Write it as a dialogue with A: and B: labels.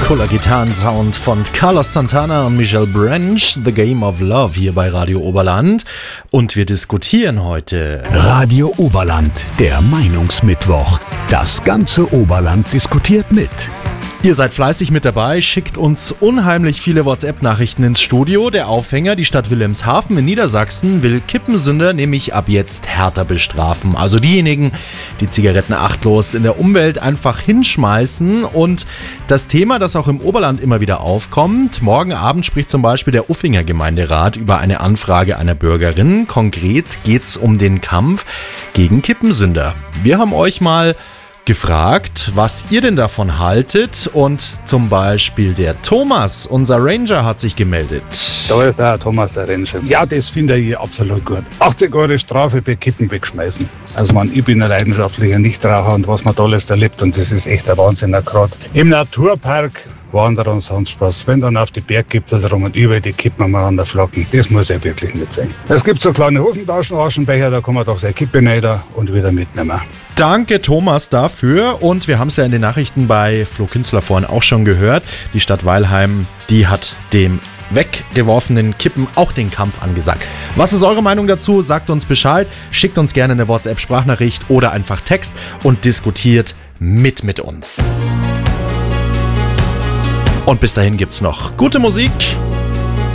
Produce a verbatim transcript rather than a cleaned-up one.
A: Cooler Gitarrensound von Carlos Santana und Michelle Branch, The Game of Love hier bei Radio Oberland. Und wir diskutieren heute
B: Radio Oberland, der Meinungsmittwoch. Das ganze Oberland diskutiert mit.
A: Ihr seid fleißig mit dabei, schickt uns unheimlich viele WhatsApp-Nachrichten ins Studio. Der Aufhänger, die Stadt Wilhelmshaven in Niedersachsen, will Kippensünder nämlich ab jetzt härter bestrafen. Also diejenigen, die Zigaretten achtlos in der Umwelt einfach hinschmeißen. Und das Thema, das auch im Oberland immer wieder aufkommt, morgen Abend spricht zum Beispiel der Uffinger Gemeinderat über eine Anfrage einer Bürgerin. Konkret geht es um den Kampf gegen Kippensünder. Wir haben euch mal gefragt, was ihr denn davon haltet, und zum Beispiel der Thomas, unser Ranger, hat sich gemeldet.
C: Da ist der Thomas, der Ranger. Ja, das finde ich absolut gut. achtzig Euro Strafe für Kippen wegschmeißen. Also man, ich bin ein leidenschaftlicher Nichtraucher und was man da alles erlebt, und das ist echt ein Wahnsinn. Gerade im Naturpark, Wanderer und sonst was. Wenn dann auf die Berggipfel rum und überall die Kippen aneinander flocken, das muss ja wirklich nicht sein. Es gibt so kleine Hosentaschen, Aschenbecher, da kann man doch seine Kippe rein und wieder mitnehmen.
A: Danke Thomas dafür, und wir haben es ja in den Nachrichten bei Flo Künstler vorhin auch schon gehört. Die Stadt Weilheim, die hat dem weggeworfenen Kippen auch den Kampf angesagt. Was ist eure Meinung dazu? Sagt uns Bescheid, schickt uns gerne eine WhatsApp-Sprachnachricht oder einfach Text und diskutiert mit mit uns. Und bis dahin gibt's noch gute Musik.